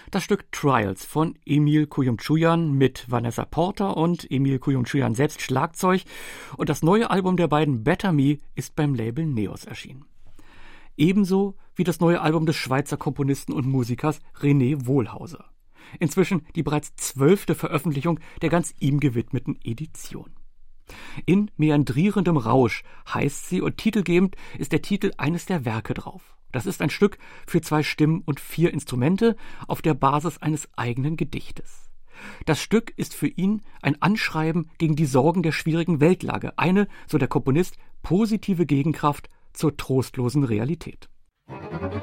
Das Stück Trials von Emil Kuyumchuyan mit Vanessa Porter und Emil Kuyumchuyan selbst Schlagzeug. Und das neue Album der beiden, Better Me, ist beim Label Neos erschienen. Ebenso wie das neue Album des Schweizer Komponisten und Musikers René Wohlhauser. Inzwischen die bereits 12. Veröffentlichung der ganz ihm gewidmeten Edition. In meandrierendem Rausch heißt sie und titelgebend ist der Titel eines der Werke drauf. Das ist ein Stück für 2 Stimmen und 4 Instrumente auf der Basis eines eigenen Gedichtes. Das Stück ist für ihn ein Anschreiben gegen die Sorgen der schwierigen Weltlage, eine, so der Komponist, positive Gegenkraft zur trostlosen Realität.